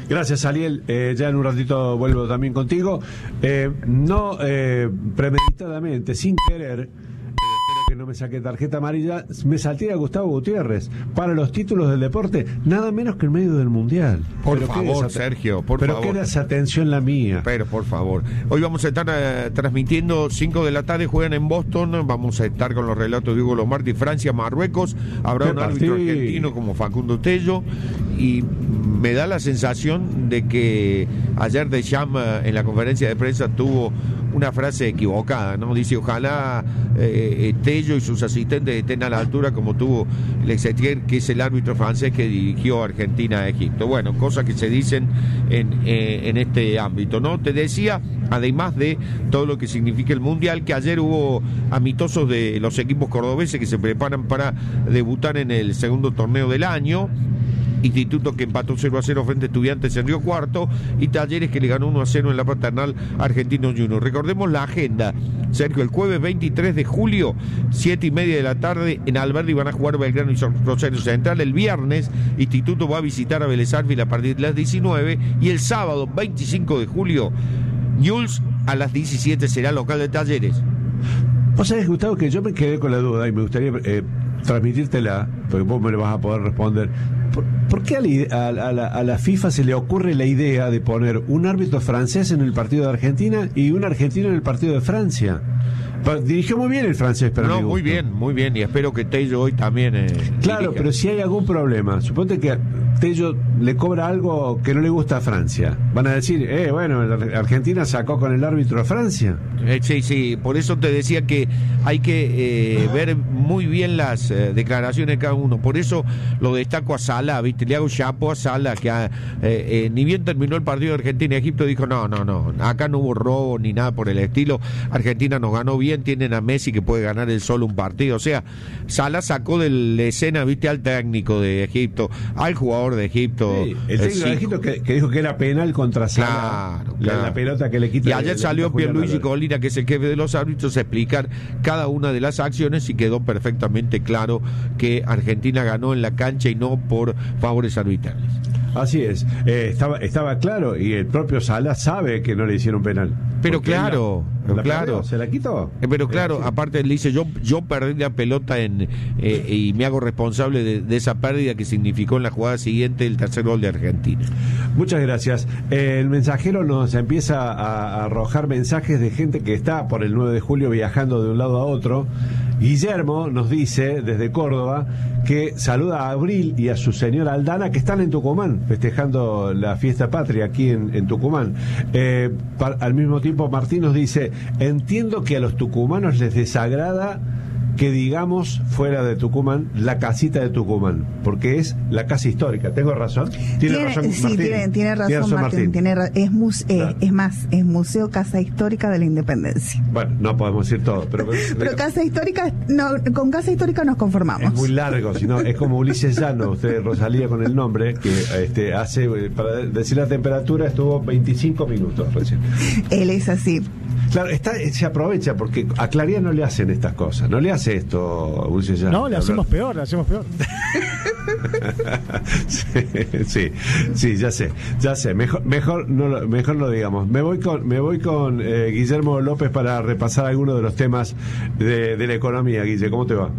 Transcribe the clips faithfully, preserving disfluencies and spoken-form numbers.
Gracias, Ariel. Eh, ya en un ratito vuelvo también contigo. Eh, no eh, premeditadamente, sin querer, que no me saqué tarjeta amarilla, me salté a Gustavo Gutiérrez para los títulos del deporte, nada menos que en medio del Mundial. Por pero favor, desa- Sergio, por pero favor. Pero qué desatención la mía. Pero por favor. Hoy vamos a estar eh, transmitiendo cinco de la tarde, juegan en Boston, vamos a estar con los relatos de Hugo Lomardi, Francia, Marruecos, habrá un árbitro argentino como Facundo Tello, y me da la sensación de que ayer Deschamps en la conferencia de prensa tuvo una frase equivocada, ¿no? Dice, ojalá eh, Tello y sus asistentes estén a la altura como tuvo Lexetier, que es el árbitro francés que dirigió a Argentina a Egipto. Bueno, cosas que se dicen en, eh, en este ámbito, ¿no? Te decía, además de todo lo que significa el Mundial, que ayer hubo amistosos de los equipos cordobeses que se preparan para debutar en el segundo torneo del año. Instituto que empató cero a cero frente a Estudiantes en Río Cuarto, y Talleres que le ganó uno a cero en la Paternal Argentino Junior. Recordemos la agenda, Sergio, el jueves veintitrés de julio, siete y media de la tarde, en Alberdi van a jugar Belgrano y Rosario Central. El viernes, Instituto va a visitar a Vélez Sarsfield a partir de las diecinueve, y el sábado veinticinco de julio, Newell's a las diecisiete será local de Talleres. Vos sabés, Gustavo, que yo me quedé con la duda y me gustaría eh, transmitírtela, porque vos me lo vas a poder responder. ¿Por, por qué a la, a, la, a la FIFA se le ocurre la idea de poner un árbitro francés en el partido de Argentina y un argentino en el partido de Francia? Dirigió muy bien el francés, pero no, muy bien, muy bien, y espero que Tello hoy también eh, claro, dirija. Pero si hay algún problema, suponte que Tello le cobra algo que no le gusta a Francia, van a decir, eh, bueno, Argentina sacó con el árbitro a Francia. Eh, sí, sí, por eso te decía que hay que eh, ver muy bien las eh, declaraciones de cada uno, por eso lo destaco a Salah, ¿viste? Le hago chapo a Salah, que a, eh, eh, ni bien terminó el partido de Argentina-Egipto, dijo, no, no, no, acá no hubo robo ni nada por el estilo, Argentina nos ganó bien, tienen a Messi que puede ganar él solo un partido, o sea, Salah sacó de la escena, viste, al técnico de Egipto, al jugador de Egipto. Sí, el técnico de Egipto que, que dijo que era penal contra Salah, claro, la, claro. la pelota que le quita. Y ayer salió Pierluigi Colina, que es el jefe de los árbitros, a explicar cada una de las acciones, y quedó perfectamente claro que Argentina ganó en la cancha y no por favores arbitrales. Así es, eh, estaba estaba claro, y el propio Salah sabe que no le hicieron penal. Pero claro, la, la claro. Perdió, ¿se la quitó? Eh, pero claro, sí. Aparte le dice, yo yo perdí la pelota en eh, y me hago responsable de, de esa pérdida que significó en la jugada siguiente el tercer gol de Argentina. Muchas gracias. Eh, el mensajero nos empieza a, a arrojar mensajes de gente que está por el nueve de julio viajando de un lado a otro. Guillermo nos dice desde Córdoba que saluda a Abril y a su señora Aldana, que están en Tucumán festejando la fiesta patria aquí en, en Tucumán. Eh, par, al mismo tiempo Martín nos dice, entiendo que a los tucumanos les desagrada que digamos fuera de Tucumán la casita de Tucumán, porque es la casa histórica. ¿Tengo razón? ¿Tiene, ¿Tiene razón sí, Martín? Tiene, tiene razón, ¿Tiene razón Martín. Martín? Tiene ra- es, muse- Claro. eh, es más, es Museo Casa Histórica de la Independencia. Bueno, no podemos decir todo, pero, Pero Casa Histórica, no, con Casa Histórica nos conformamos. es muy largo, sino es como Ulises Llano, usted Rosalía con el nombre, que este hace, para decir la temperatura, estuvo veinticinco minutos recién. Él es así. Claro, está, se aprovecha porque a Claría no le hacen estas cosas, no le hace esto Ulises Llano. No, le hacemos peor, le hacemos peor. sí, sí, sí, ya sé, ya sé, mejor, mejor no lo, mejor lo digamos. Me voy con, me voy con eh, Guillermo López para repasar algunos de los temas de, de la economía. Guille, ¿cómo te va?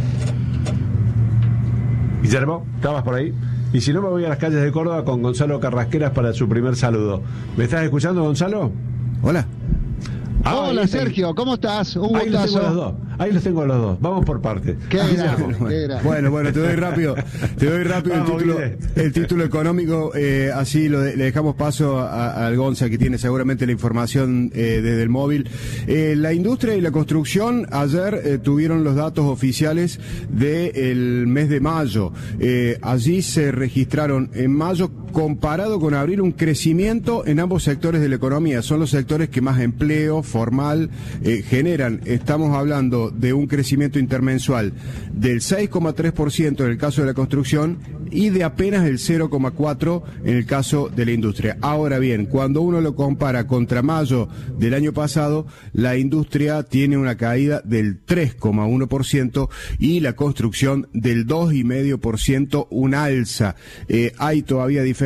Guillermo, ¿estabas por ahí? Y si no, me voy a las calles de Córdoba con Gonzalo Carrasqueras para su primer saludo. ¿Me estás escuchando, Gonzalo? Hola. Ah, Hola Sergio, ¿cómo estás? Un ahí los tengo a los gustazo. dos. Ahí los tengo a los dos. Vamos por partes. Qué Guillermo. grande, qué grande. Bueno, bueno, te doy rápido, te doy rápido el Vamos, título, Guille. el título económico, eh, así lo de- le dejamos paso a- al Gonza, que tiene seguramente la información eh, desde el móvil. Eh, la industria y la construcción ayer eh, tuvieron los datos oficiales del mes de mayo. Eh, allí se registraron en mayo, comparado con abril, un crecimiento en ambos sectores de la economía. Son los sectores que más empleo formal eh, generan. Estamos hablando de un crecimiento intermensual del seis coma tres por ciento en el caso de la construcción y de apenas el cero coma cuatro por ciento en el caso de la industria. Ahora bien, cuando uno lo compara contra mayo del año pasado, la industria tiene una caída del tres coma uno por ciento y la construcción del dos coma cinco por ciento, un alza. Eh, hay todavía diferencias